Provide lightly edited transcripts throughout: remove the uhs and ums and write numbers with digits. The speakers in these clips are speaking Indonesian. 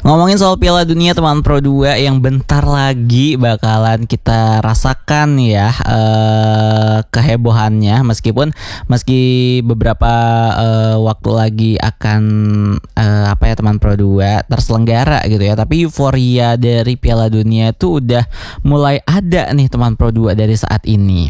Ngomongin soal Piala Dunia teman Pro 2 yang bentar lagi bakalan kita rasakan ya kehebohannya, meski beberapa waktu lagi akan teman Pro 2 terselenggara gitu ya, tapi euforia dari Piala Dunia itu udah mulai ada nih teman Pro 2 dari saat ini.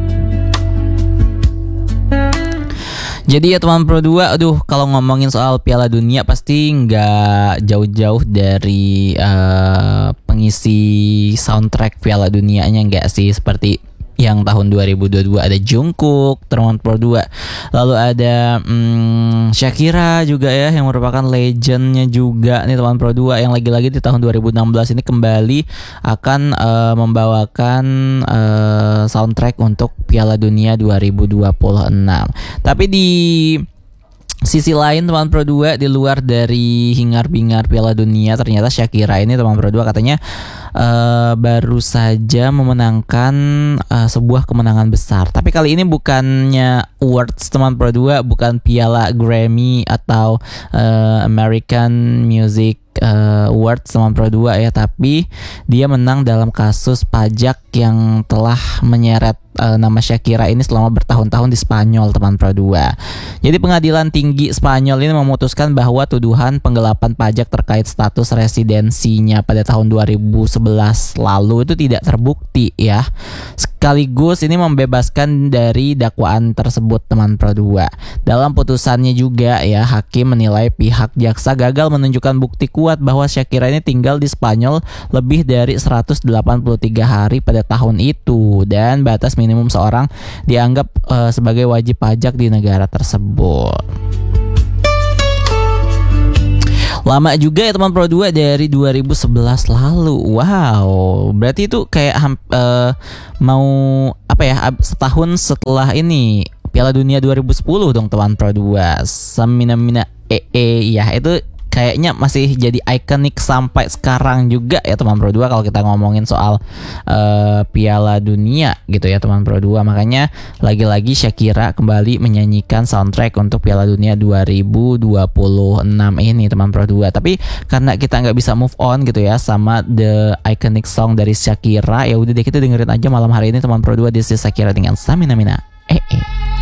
Jadi ya teman Pro 2, kalau ngomongin soal Piala Dunia pasti nggak jauh-jauh dari pengisi soundtrack Piala Dunianya nggak sih, seperti yang tahun 2022 ada Jungkook, teman Pro 2. Lalu ada Shakira juga ya, yang merupakan legendnya juga nih teman Pro 2, yang lagi-lagi di tahun 2016 ini kembali akan membawakan soundtrack untuk Piala Dunia 2026. Tapi di sisi lain teman Pro 2, di luar dari hingar-bingar Piala Dunia, ternyata Shakira ini teman Pro 2 katanya baru saja memenangkan sebuah kemenangan besar. Tapi kali ini bukannya awards teman Pro 2, bukan piala Grammy atau American Music Awards teman Pro 2 ya, tapi dia menang dalam kasus pajak yang telah menyeret nama Shakira ini selama bertahun-tahun di Spanyol teman Pro 2. Jadi pengadilan tinggi Spanyol ini memutuskan bahwa tuduhan penggelapan pajak terkait status residensinya pada tahun 2011 lalu itu tidak terbukti ya. Sekaligus ini membebaskan dari dakwaan tersebut teman Pro 2. Dalam putusannya juga ya, hakim menilai pihak jaksa gagal menunjukkan bukti kuat bahwa Shakira ini tinggal di Spanyol lebih dari 183 hari pada tahun itu, dan batas minimum seorang dianggap sebagai wajib pajak di negara tersebut. Lama juga ya teman Pro 2, dari 2011 lalu. Wow, berarti itu kayak mau setahun setelah ini Piala Dunia 2010 dong teman Pro 2. Samina ya, itu kayaknya masih jadi ikonik sampai sekarang juga ya teman Pro 2 kalau kita ngomongin soal Piala Dunia gitu ya teman Pro 2. Makanya lagi-lagi Shakira kembali menyanyikan soundtrack untuk Piala Dunia 2026 ini teman Pro 2. Tapi karena kita nggak bisa move on gitu ya sama the iconic song dari Shakira, ya udah deh kita dengerin aja malam hari ini teman Pro 2. This is Shakira dengan Samina.